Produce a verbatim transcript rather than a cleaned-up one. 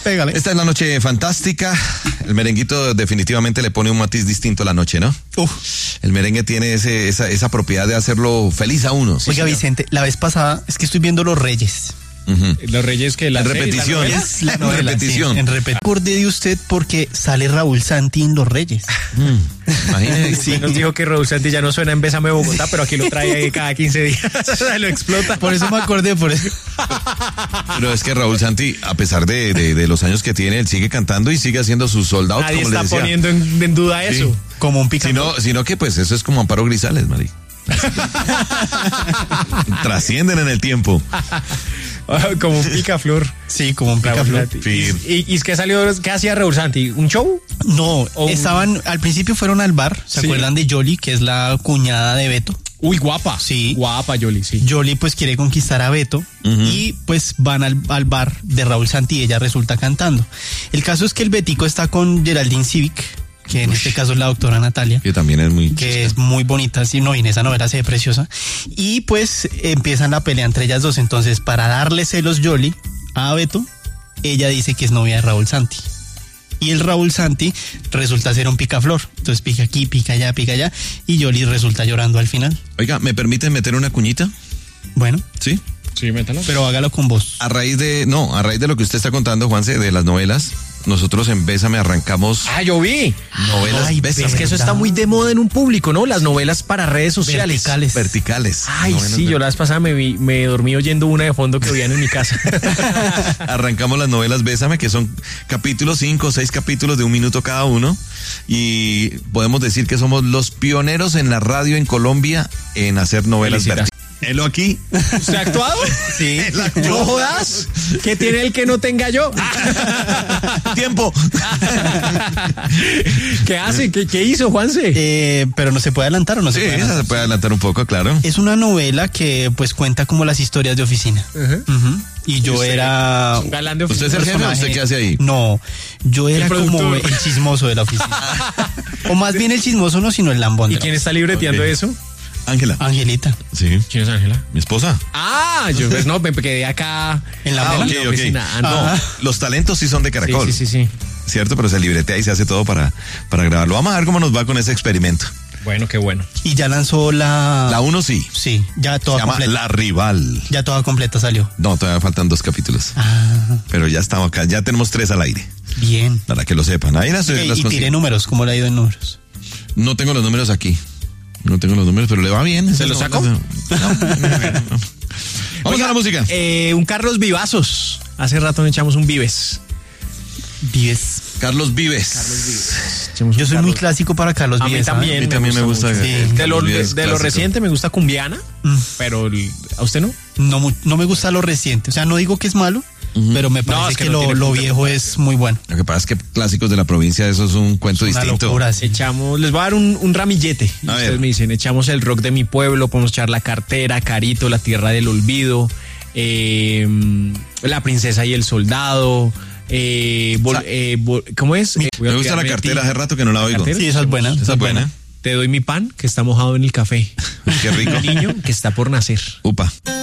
Pégale. Esta es la noche fantástica. El merenguito definitivamente le pone un matiz distinto a la noche, ¿no? Uf. El merengue tiene ese, esa, esa propiedad de hacerlo feliz a uno. Oiga, Vicente, la vez pasada es que estoy viendo Los Reyes. Uh-huh. Los Reyes que la En serie, repetición. la Es la novela, En repetición. sí, en repetición. Acordé de usted porque sale Raúl Santi en Los Reyes. Mm, imagínese. Sí. Nos dijo que Raúl Santi ya no suena en Bésame Bogotá, pero aquí lo trae cada quince días. Lo explota. Por eso me acordé, por eso. Pero es que Raúl Santi, a pesar de, de, de los años que tiene, él sigue cantando y sigue haciendo sus soldados. Nadie como está les decía. poniendo en, en duda eso. Sí. Como un picante. Sino, sino que pues eso es como Amparo Grisales, Mari. Trascienden en el tiempo. Como un picaflor. Sí, como un Raúl picaflor. Santi. Sí. ¿Y, y, y es que salió? ¿Qué hacía Raúl Santi? ¿Un show? No, O un- estaban, al principio fueron al bar, ¿se Sí. acuerdan de Yoli, que es la cuñada de Beto? Uy, guapa. Sí. Guapa, Yoli, sí. Yoli pues quiere conquistar a Beto y pues van al, al bar de Raúl Santi y ella resulta cantando. El caso es que el Betico está con Geraldine Civic, que en este caso es la doctora Natalia, Que también es muy... que es muy bonita, sí, no, y en esa novela se ve preciosa. Y pues empiezan la pelea entre ellas dos. Entonces, para darle celos Yoli a Beto, ella dice que es novia de Raúl Santi. Y el Raúl Santi resulta ser un picaflor. Entonces pica aquí, pica allá, pica allá. Y Yoli resulta llorando al final. Oiga, ¿me permiten meter una cuñita? Bueno, Sí. Sí, métalo. pero hágalo con voz. A raíz de... No, a raíz de lo que usted está contando, Juanse, de las novelas, nosotros en Bésame arrancamos Ah, yo vi. novelas Ay, Bésame. Es que eso está muy de moda en un público, ¿no? Las novelas para redes sociales. Verticales. verticales. Ay, Novelas sí, yo la vez pasada me, vi, me dormí oyendo una de fondo que oían en mi casa. Arrancamos las novelas Bésame, que son capítulos, cinco o seis capítulos de un minuto cada uno. Y podemos decir que somos los pioneros en la radio en Colombia en hacer novelas Felicidades. verticales. Helo aquí. ¿Usted ha actuado? Sí. ¿No jodas? ¿Qué tiene el que no tenga yo? Tiempo. ¿Qué hace? ¿Qué, qué hizo, Juanse? Eh, pero no se puede adelantar o no se Sí, puede esa adelantar. se puede adelantar un poco, claro. Es una novela que pues cuenta como las historias de oficina. Ujú. Y yo usted? era... Un galán de ¿Usted es oficina. el jefe o usted qué hace ahí? No, yo era El como productor. el chismoso de la oficina. O más bien el chismoso no, sino el lambón. ¿Y de la quién está libreteando Ok. eso? Ángela. Angelita. Sí. ¿Quién es Ángela? Mi esposa. Ah, yo pues, no, me quedé acá En la Ah, vela. ok, en la ok. oficina. Ah, no. Ah. Los talentos sí son de Sí, Caracol. sí, sí, sí. ¿Cierto? Pero se libretea y se hace todo para, para grabarlo. Vamos a ver cómo nos va con ese experimento. Bueno, qué bueno. Y ya lanzó la... La uno sí. Sí, ya Se toda llama completa. La Rival. Ya toda completa salió. No, todavía faltan dos capítulos. Ah, Pero ya estamos acá. Ya tenemos tres al aire. bien. Para que lo sepan. Ahí las, Y, las y consigo. tiré números, ¿cómo le ha ido en números? No tengo los números aquí. No tengo los números, pero le va bien. ¿Se No, los saco? no, no, no, no, no. Vamos Oiga, a la música. Eh, un Carlos Vivazos. Hace rato le echamos un Vives. Vives. Carlos Vives. Echamos Yo un soy Carlos. muy clásico para Carlos A mí Vives. ¿sabe? también, A mí también me gusta. mucho. Sí. De lo, Carlos de, Vives de lo clásico. reciente me gusta Cumbiana, Mm. pero el- ¿a usted no? No, mu- no me gusta lo reciente. O sea, no digo que es malo, pero me parece es que que, no lo, tiene lo punto de viejo es muy bueno. Lo que pasa es que clásicos de la provincia, eso es un cuento Una distinto. locura, sí. Echamos, les voy a dar un, un ramillete. Y A ustedes ver. me dicen, echamos el rock de mi pueblo, podemos echar La Cartera, Carito, La Tierra del Olvido, eh, La Princesa y el Soldado, eh, vol- Sa- eh, vol- ¿cómo es? Eh, voy a Me gusta la olvidarme de cartera, ti. hace rato que no la oigo. cartera? Sí, esa es buena. Esa es buena. Te doy mi pan que está mojado en el café. Qué rico. El niño que está por nacer. Upa.